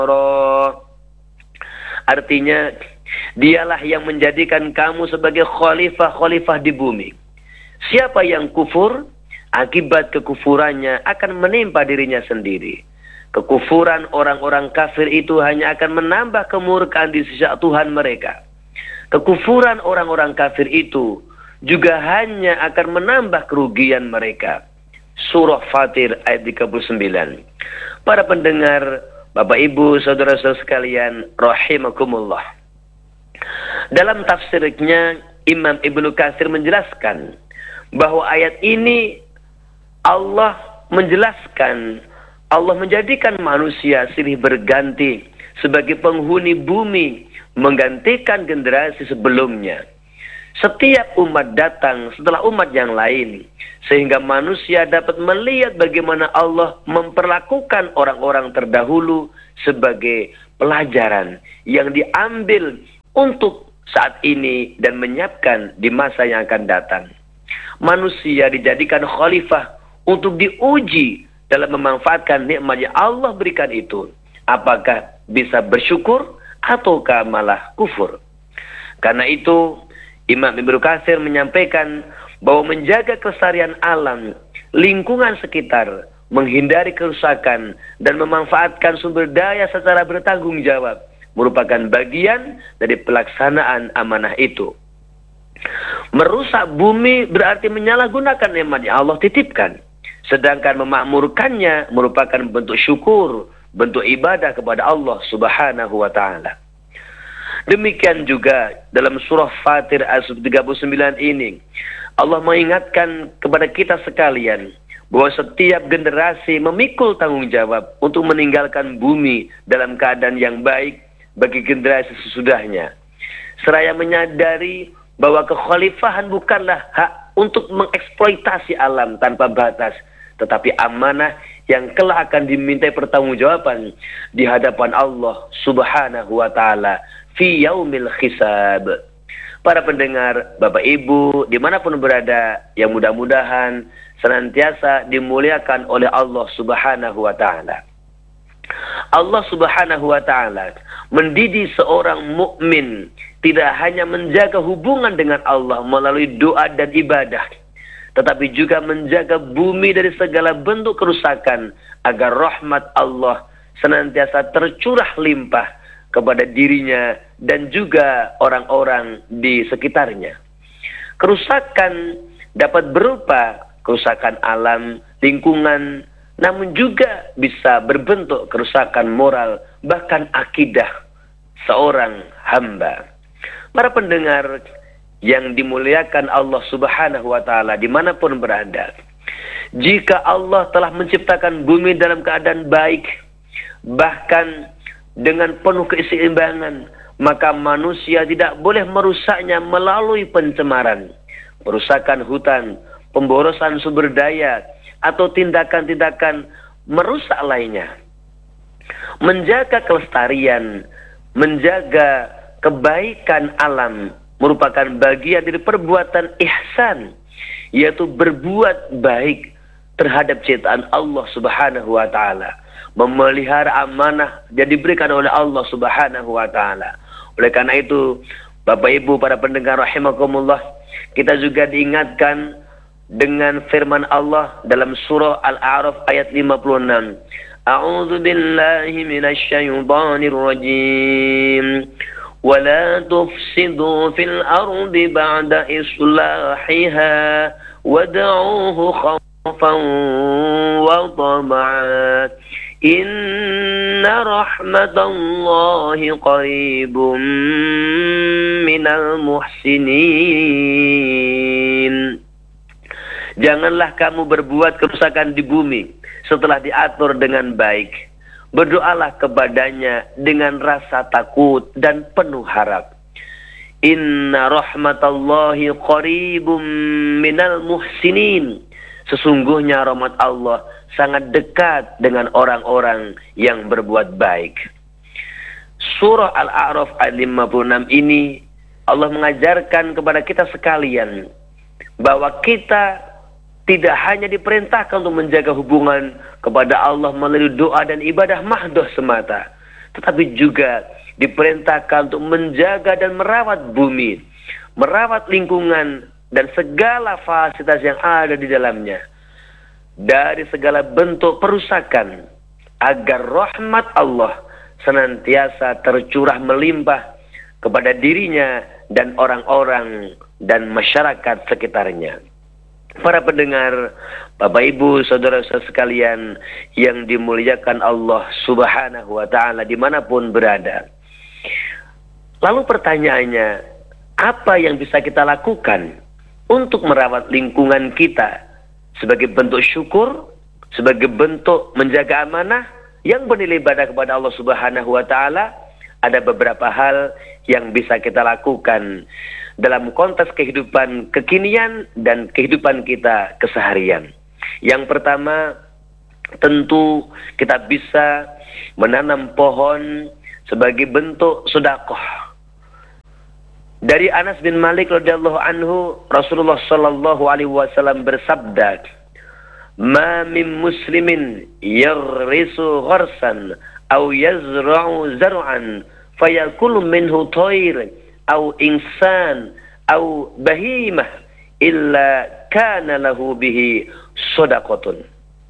Artinya, dialah yang menjadikan kamu sebagai khalifah-khalifah di bumi. Siapa yang kufur, akibat kekufurannya akan menimpa dirinya sendiri. Kekufuran orang-orang kafir itu hanya akan menambah kemurkaan di sisi Tuhan mereka. Kekufuran orang-orang kafir itu juga hanya akan menambah kerugian mereka. Surah Fatir ayat 39. Para pendengar, Bapak Ibu, saudara-saudara sekalian, rahimakumullah. Dalam tafsirnya, Imam Ibnu Katsir menjelaskan bahwa ayat ini Allah menjelaskan, Allah menjadikan manusia silih berganti sebagai penghuni bumi, menggantikan generasi sebelumnya. Setiap umat datang setelah umat yang lain, sehingga manusia dapat melihat bagaimana Allah memperlakukan orang-orang terdahulu sebagai pelajaran yang diambil untuk saat ini dan menyiapkan di masa yang akan datang. Manusia dijadikan khalifah untuk diuji dalam memanfaatkan nikmat yang Allah berikan itu. Apakah bisa bersyukur ataukah malah kufur? Karena itu Imam Ibnu Katsir menyampaikan bahwa menjaga kelestarian alam, lingkungan sekitar, menghindari kerusakan, dan memanfaatkan sumber daya secara bertanggung jawab merupakan bagian dari pelaksanaan amanah itu. Merusak bumi berarti menyalahgunakan nikmat yang Allah titipkan. Sedangkan memakmurkannya merupakan bentuk syukur, bentuk ibadah kepada Allah Subhanahu wa Ta'ala. Demikian juga dalam surah Fatir ayat 39 ini, Allah mengingatkan kepada kita sekalian bahwa setiap generasi memikul tanggung jawab untuk meninggalkan bumi dalam keadaan yang baik bagi generasi sesudahnya. Seraya menyadari bahwa kekhalifahan bukanlah hak untuk mengeksploitasi alam tanpa batas, tetapi amanah yang kelak akan dimintai pertanggungjawaban di hadapan Allah Subhanahu wa Ta'ala fi yaumil hisab. Para pendengar, Bapak Ibu, dimanapun berada, yang mudah-mudahan senantiasa dimuliakan oleh Allah Subhanahu wa Ta'ala. Allah Subhanahu wa Ta'ala mendidik seorang mukmin tidak hanya menjaga hubungan dengan Allah melalui doa dan ibadah, tetapi juga menjaga bumi dari segala bentuk kerusakan agar rahmat Allah senantiasa tercurah limpah kepada dirinya dan juga orang-orang di sekitarnya. Kerusakan dapat berupa kerusakan alam, lingkungan, namun juga bisa berbentuk kerusakan moral, bahkan akidah seorang hamba. Para pendengar yang dimuliakan Allah Subhanahu wa Ta'ala dimanapun berada, jika Allah telah menciptakan bumi dalam keadaan baik, bahkan dengan penuh keseimbangan, maka manusia tidak boleh merusaknya melalui pencemaran, perusakan hutan, pemborosan sumber daya, atau tindakan-tindakan merusak lainnya. Menjaga kelestarian, menjaga kebaikan alam merupakan bagian dari perbuatan ihsan, yaitu berbuat baik terhadap ciptaan Allah Subhanahu wa Ta'ala, memelihara amanah yang diberikan oleh Allah Subhanahu wa Ta'ala. Oleh karena itu, Bapak Ibu para pendengar rahimakumullah, kita juga diingatkan dengan firman Allah dalam surah Al-A'raf ayat 56. A'udzu billahi minasy syaithanir rajim. ولا تفسدوا في الأرض بعد إصلاحها وادعوه خوفا وطمعا إن رحمة الله قريب من المحسنين. Janganlah kamu berbuat kerusakan di bumi setelah diatur dengan baik. Berdoalah kepadanya dengan rasa takut dan penuh harap. Inna rahmatallahi qaribum minal muhsinin. Sesungguhnya rahmat Allah sangat dekat dengan orang-orang yang berbuat baik. Surah Al-A'raf ayat 56 ini Allah mengajarkan kepada kita sekalian bahwa kita tidak hanya diperintahkan untuk menjaga hubungan kepada Allah melalui doa dan ibadah mahdoh semata, tetapi juga diperintahkan untuk menjaga dan merawat bumi, merawat lingkungan dan segala fasilitas yang ada di dalamnya dari segala bentuk perusakan, agar rahmat Allah senantiasa tercurah melimpah kepada dirinya dan orang-orang dan masyarakat sekitarnya. Para pendengar, Bapak Ibu, saudara-saudara sekalian yang dimuliakan Allah Subhanahu wa Ta'ala dimanapun berada. Lalu pertanyaannya, apa yang bisa kita lakukan untuk merawat lingkungan kita sebagai bentuk syukur, sebagai bentuk menjaga amanah yang bernilai ibadah kepada Allah Subhanahu wa Ta'ala? Ada beberapa hal yang bisa kita lakukan dalam konteks kehidupan kekinian dan kehidupan kita keseharian. Yang pertama, tentu kita bisa menanam pohon sebagai bentuk sedekah. Dari Anas bin Malik radhiyallahu anhu, Rasulullah sallallahu alaihi wasallam bersabda, "Ma min muslimin yarrisu gharsan aw yazra'u zar'an fayakulu minhu tayr aw insan aw bahimah illa kana lahu bihi shadaqatun."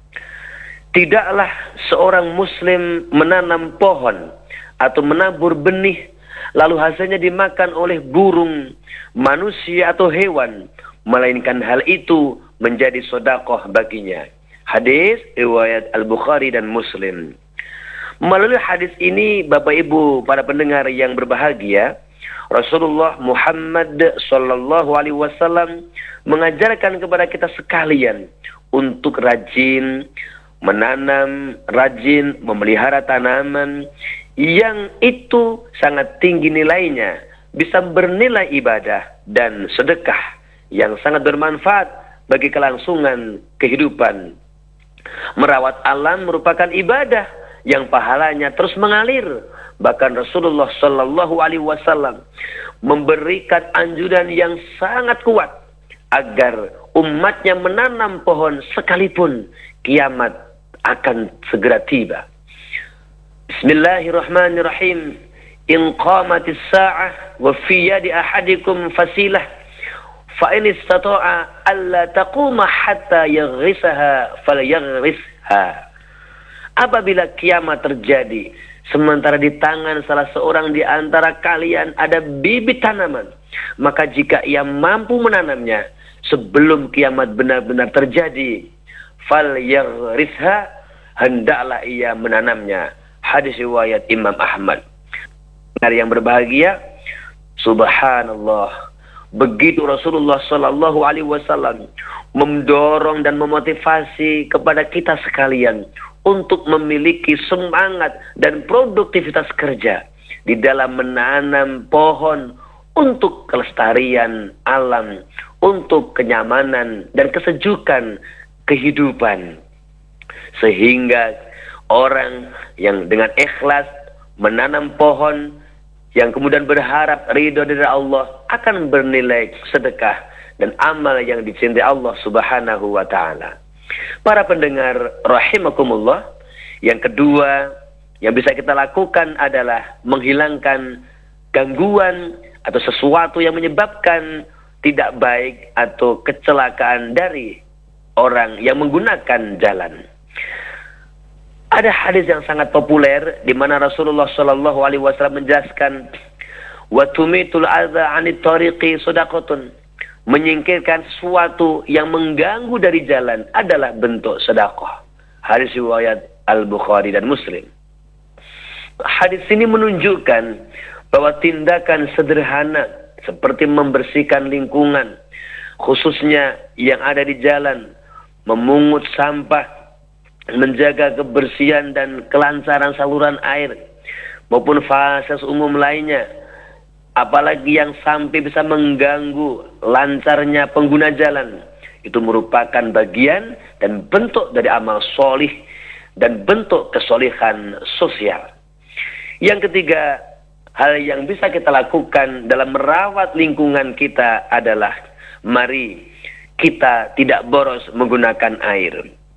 Tidaklah seorang muslim menanam pohon atau menabur benih lalu hasilnya dimakan oleh burung, manusia atau hewan, melainkan hal itu menjadi sedekah baginya. Hadis riwayat Al-Bukhari dan Muslim. Melalui hadis ini, Bapak Ibu para pendengar yang berbahagia, Rasulullah Muhammad sallallahu alaihi wasallam mengajarkan kepada kita sekalian untuk rajin menanam, rajin memelihara tanaman yang itu sangat tinggi nilainya, bisa bernilai ibadah dan sedekah yang sangat bermanfaat bagi kelangsungan kehidupan. Merawat alam merupakan ibadah yang pahalanya terus mengalir. Bahkan Rasulullah sallallahu alaihi wasallam memberikan anjuran yang sangat kuat agar umatnya menanam pohon sekalipun kiamat akan segera tiba. Bismillahirrahmanirrahim. In qamatis sa'ah wa fi yadi ahadikum fasilah fa in istata'a alla taquma hatta yaghrisaha falyaghrisha. Apabila kiamat terjadi sementara di tangan salah seorang di antara kalian ada bibit tanaman, maka jika ia mampu menanamnya sebelum kiamat benar-benar terjadi, falyaghrisha, hendaklah ia menanamnya. Hadis riwayat Imam Ahmad. Yang berbahagia, subhanallah, begitu Rasulullah sallallahu alaihi wasallam mendorong dan memotivasi kepada kita sekalian untuk memiliki semangat dan produktivitas kerja di dalam menanam pohon untuk kelestarian alam, untuk kenyamanan dan kesejukan kehidupan. Sehingga orang yang dengan ikhlas menanam pohon yang kemudian berharap ridho dari Allah akan bernilai sedekah dan amal yang dicintai Allah Subhanahu wa Ta'ala. Para pendengar rahimakumullah, yang kedua yang bisa kita lakukan adalah menghilangkan gangguan atau sesuatu yang menyebabkan tidak baik atau kecelakaan dari orang yang menggunakan jalan. Ada hadis yang sangat populer di mana Rasulullah sallallahu alaihi wasallam menjelaskan, wa tumitul adza 'anit tariqi shadaqatun. Menyingkirkan sesuatu yang mengganggu dari jalan adalah bentuk sedekah. Hadis riwayat Al-Bukhari dan Muslim. Hadis ini menunjukkan bahwa tindakan sederhana seperti membersihkan lingkungan, khususnya yang ada di jalan, memungut sampah, menjaga kebersihan dan kelancaran saluran air maupun fasilitas umum lainnya, apalagi yang sampai bisa mengganggu lancarnya pengguna jalan, itu merupakan bagian dan bentuk dari amal solih dan bentuk kesolihan sosial. Yang ketiga, hal yang bisa kita lakukan dalam merawat lingkungan kita adalah mari kita tidak boros menggunakan air.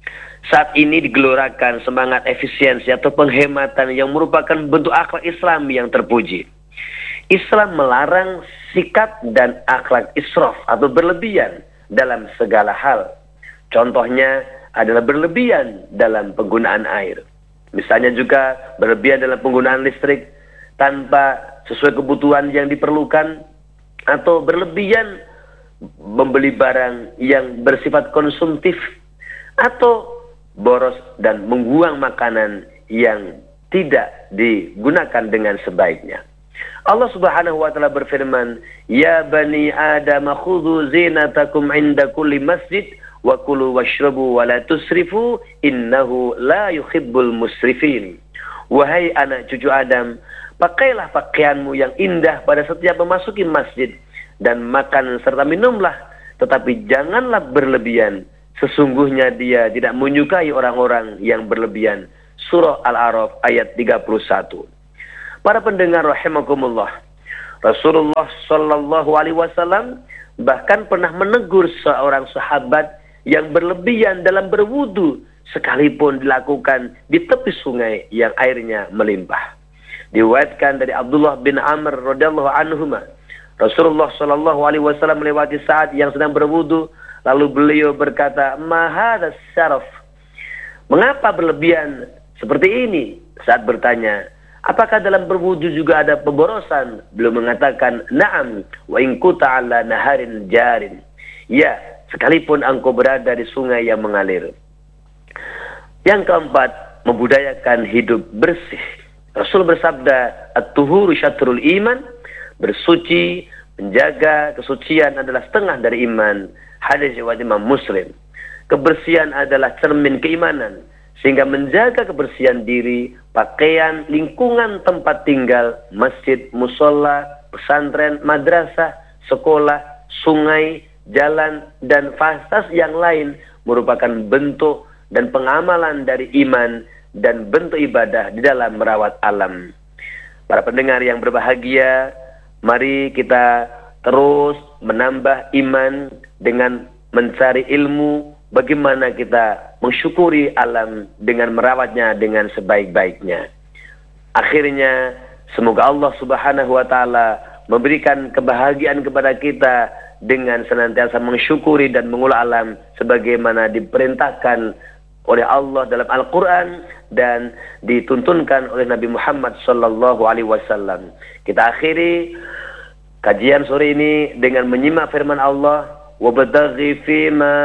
Saat ini digelorakan semangat efisiensi atau penghematan yang merupakan bentuk akhlak Islam yang terpuji. Islam melarang sikap dan akhlak israf atau berlebihan dalam segala hal. Contohnya adalah berlebihan dalam penggunaan air. Misalnya juga berlebihan dalam penggunaan listrik tanpa sesuai kebutuhan yang diperlukan, atau berlebihan membeli barang yang bersifat konsumtif, atau boros dan membuang makanan yang tidak digunakan dengan sebaiknya. Allah Subhanahu wa taala berfirman, "Ya bani Adam khudhu zinatakum 'inda kulli masjid wa kulu washrabu wa la tusrifu innahu la yuhibbul musrifin." Wahai anak cucu Adam, pakailah pakaianmu yang indah pada setiap memasuki masjid, dan makan serta minumlah, tetapi janganlah berlebihan. Sesungguhnya dia tidak menyukai orang-orang yang berlebihan. Surah Al-A'raf ayat 31. Para pendengar rahimakumullah, Rasulullah Shallallahu Alaihi Wasallam bahkan pernah menegur seorang sahabat yang berlebihan dalam berwudu, sekalipun dilakukan di tepi sungai yang airnya melimpah. Diriwayatkan dari Abdullah bin Amr radhiyallahu anhuma, Rasulullah Shallallahu Alaihi Wasallam melewati saat yang sedang berwudu, lalu beliau berkata, "Ma hadzal syaraf?" Mengapa berlebihan seperti ini? Saat bertanya, apakah dalam berwudu juga ada pemborosan? Beliau mengatakan, "Na'am, wa in kunta 'ala naharin jarin." Ya, sekalipun engkau berada di sungai yang mengalir. Yang keempat, membudayakan hidup bersih. Rasul bersabda, "At-tuhuru syatrul iman." Bersuci, menjaga kesucian adalah setengah dari iman. Hadis riwayat Imam Muslim. Kebersihan adalah cermin keimanan, sehingga menjaga kebersihan diri, pakaian, lingkungan tempat tinggal, masjid, musola, pesantren, madrasah, sekolah, sungai, jalan, dan fasilitas yang lain merupakan bentuk dan pengamalan dari iman dan bentuk ibadah di dalam merawat alam. Para pendengar yang berbahagia, mari kita terus menambah iman dengan mencari ilmu bagaimana kita mensyukuri alam dengan merawatnya dengan sebaik-baiknya. Akhirnya, semoga Allah Subhanahu wa taala memberikan kebahagiaan kepada kita dengan senantiasa mensyukuri dan mengolah alam sebagaimana diperintahkan oleh Allah dalam Al-Quran dan dituntunkan oleh Nabi Muhammad sallallahu alaihi wasallam. Kita akhiri kajian sore ini dengan menyimak firman Allah, "Wabtaghi fima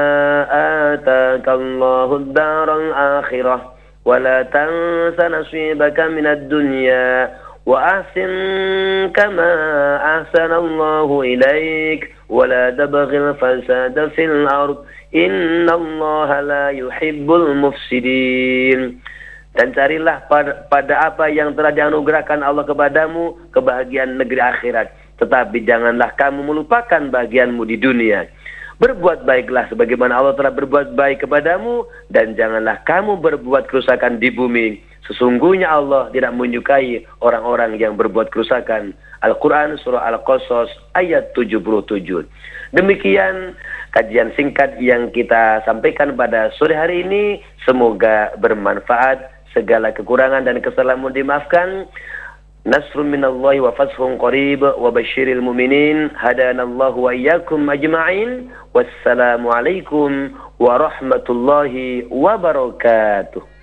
atakallahu ad-daral akhirah wa la tansa nasibaka minad dunya wa ahsin kama ahsanallahu ilaik wa la tabghil fasada fil ard innallaha la yuhibbul mufsidin." Dan carilah pada apa yang telah dianugerahkan Allah kepadamu, kebahagiaan negeri akhirat. Tetapi janganlah kamu melupakan bagianmu di dunia. Berbuat baiklah sebagaimana Allah telah berbuat baik kepadamu, dan janganlah kamu berbuat kerusakan di bumi. Sesungguhnya Allah tidak menyukai orang-orang yang berbuat kerusakan. Al-Quran Surah Al-Qasas ayat 77. Demikian kajian singkat yang kita sampaikan pada sore hari ini. Semoga bermanfaat. Segala kekurangan dan kesalahan dimaafkan. Nasrun minallahi wa fathun qarib wa basyiril mu'minin. Hadanallahu wa iyyakum ajma'in. Wassalamu alaikum warahmatullahi wabarakatuh.